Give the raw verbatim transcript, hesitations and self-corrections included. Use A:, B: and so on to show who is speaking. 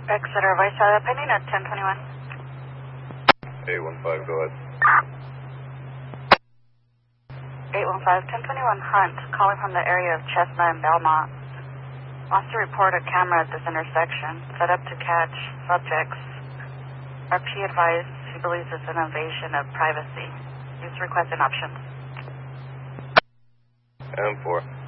A: Exeter Vice Side pending at ten twenty-one.
B: eight one five, go ahead.
A: eight one five, ten twenty-one Hunt, calling from the area of Chestnut and Belmont. Wants to report a camera at this intersection, set up to catch subjects. R P advised he believes it's an invasion of privacy. He's requesting options.
B: M four.